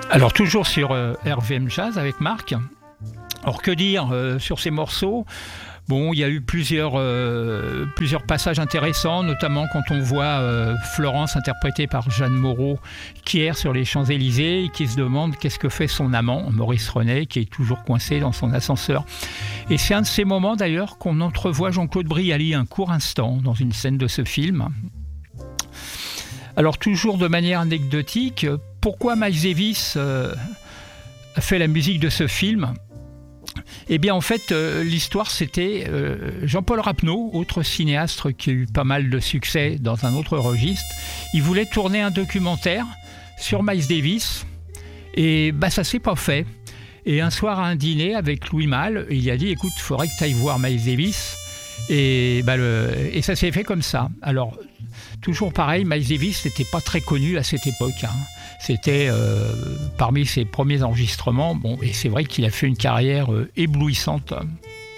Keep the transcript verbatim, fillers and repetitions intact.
Alors toujours sur euh, R V M Jazz avec Marc. Alors que dire euh, sur ces morceaux ? Bon, il y a eu plusieurs, euh, plusieurs passages intéressants, notamment quand on voit euh, Florence interprétée par Jeanne Moreau qui erre sur les Champs-Élysées et qui se demande qu'est-ce que fait son amant, Maurice René, qui est toujours coincé dans son ascenseur. Et c'est un de ces moments d'ailleurs qu'on entrevoit Jean-Claude Brialy un court instant dans une scène de ce film. Alors toujours de manière anecdotique, pourquoi Miles Davis euh, a fait la musique de ce film ? Eh bien en fait euh, l'histoire c'était euh, Jean-Paul Rapneau, autre cinéaste qui a eu pas mal de succès dans un autre registre. Il voulait tourner un documentaire sur Miles Davis et bah, ça s'est pas fait. Et un soir à un dîner avec Louis Malle, il a dit écoute, il faudrait que tu ailles voir Miles Davis. Et, bah, le, et ça s'est fait comme ça. Alors toujours pareil, Miles Davis n'était pas très connu à cette époque. Hein. C'était euh, parmi ses premiers enregistrements. Bon, et c'est vrai qu'il a fait une carrière euh, éblouissante.